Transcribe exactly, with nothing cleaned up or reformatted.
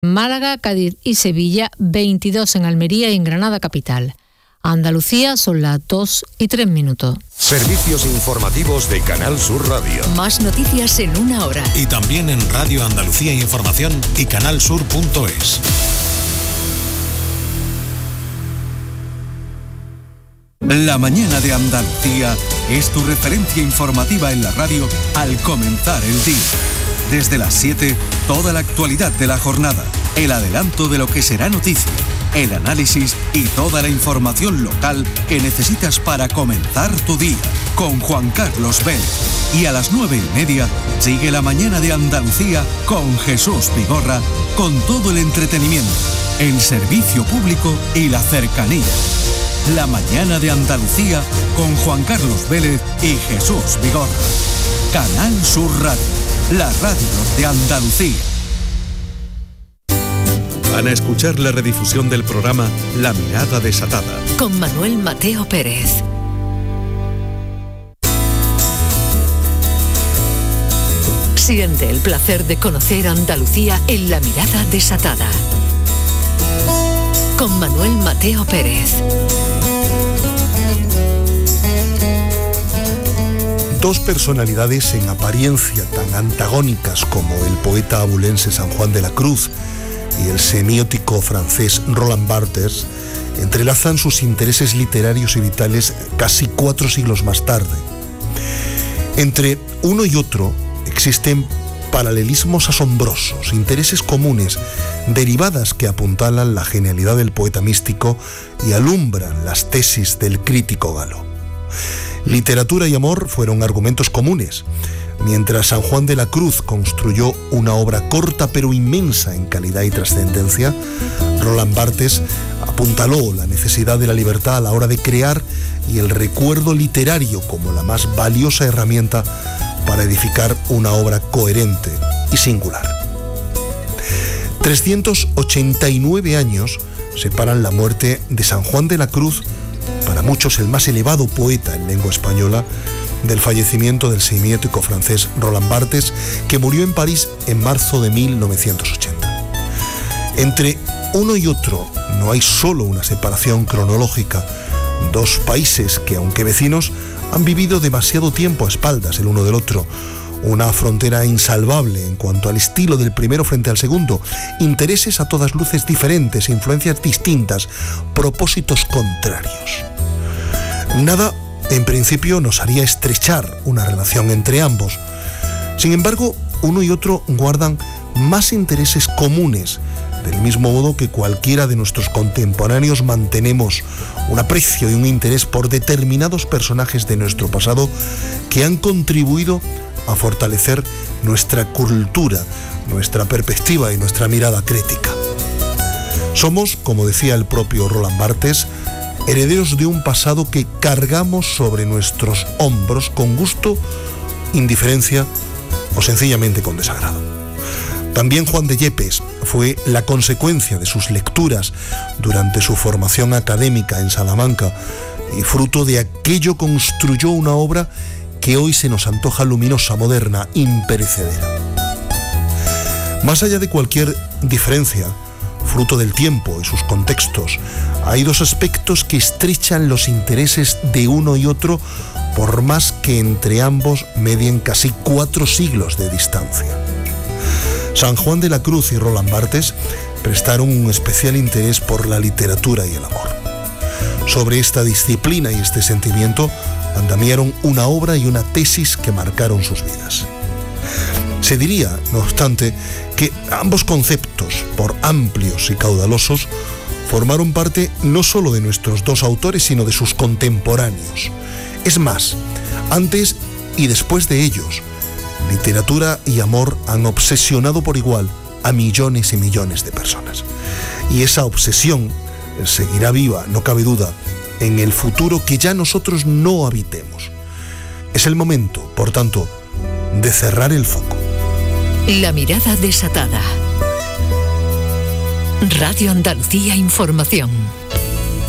Málaga, Cádiz y Sevilla, veintidós en Almería y en Granada capital. Andalucía son las dos y tres minutos. Servicios informativos de Canal Sur Radio. Más noticias en una hora. Y también en Radio Andalucía Información y canalsur punto es. La mañana de Andalucía es tu referencia informativa en la radio al comenzar el día. Desde las siete, toda la actualidad de la jornada, el adelanto de lo que será noticia, el análisis y toda la información local que necesitas para comenzar tu día, con Juan Carlos Vélez. Y a las nueve y media, sigue la mañana de Andalucía con Jesús Vigorra, con todo el entretenimiento, el servicio público y la cercanía. La mañana de Andalucía con Juan Carlos Vélez y Jesús Vigorra. Canal Sur Radio, la radio de Andalucía. Van a escuchar la redifusión del programa La Mirada Desatada. Con Manuel Mateo Pérez. Siente el placer de conocer Andalucía en La Mirada Desatada. Con Manuel Mateo Pérez. Dos personalidades en apariencia tan antagónicas como el poeta abulense San Juan de la Cruz y el semiótico francés Roland Barthes entrelazan sus intereses literarios y vitales casi cuatro siglos más tarde. Entre uno y otro existen paralelismos asombrosos, intereses comunes, derivadas que apuntalan la genialidad del poeta místico y alumbran las tesis del crítico galo. Literatura y amor fueron argumentos comunes. Mientras San Juan de la Cruz construyó una obra corta pero inmensa en calidad y trascendencia, Roland Barthes apuntaló la necesidad de la libertad a la hora de crear y el recuerdo literario como la más valiosa herramienta para edificar una obra coherente y singular. trescientos ochenta y nueve años separan la muerte de San Juan de la Cruz, para muchos el más elevado poeta en lengua española, del fallecimiento del semiótico francés Roland Barthes, que murió en París en marzo de mil novecientos ochenta. Entre uno y otro no hay solo una separación cronológica, dos países que, aunque vecinos, han vivido demasiado tiempo a espaldas el uno del otro, una frontera insalvable en cuanto al estilo del primero frente al segundo, intereses a todas luces diferentes, influencias distintas, propósitos contrarios. Nada, en principio, nos haría estrechar una relación entre ambos. Sin embargo, uno y otro guardan más intereses comunes, del mismo modo que cualquiera de nuestros contemporáneos mantenemos un aprecio y un interés por determinados personajes de nuestro pasado que han contribuido a fortalecer nuestra cultura, nuestra perspectiva y nuestra mirada crítica. Somos, como decía el propio Roland Barthes, herederos de un pasado que cargamos sobre nuestros hombros con gusto, indiferencia o sencillamente con desagrado. También Juan de Yepes fue la consecuencia de sus lecturas durante su formación académica en Salamanca y fruto de aquello construyó una obra que hoy se nos antoja luminosa, moderna, imperecedera. Más allá de cualquier diferencia, fruto del tiempo y sus contextos, hay dos aspectos que estrechan los intereses de uno y otro, por más que entre ambos medien casi cuatro siglos de distancia. San Juan de la Cruz y Roland Barthes prestaron un especial interés por la literatura y el amor. Sobre esta disciplina y este sentimiento andamiaron una obra y una tesis que marcaron sus vidas. Se diría, no obstante, que ambos conceptos, por amplios y caudalosos, formaron parte no solo de nuestros dos autores, sino de sus contemporáneos. Es más, antes y después de ellos, literatura y amor han obsesionado por igual a millones y millones de personas. Y esa obsesión seguirá viva, no cabe duda, en el futuro que ya nosotros no habitemos. Es el momento, por tanto, de cerrar el foco. La mirada desatada. Radio Andalucía Información.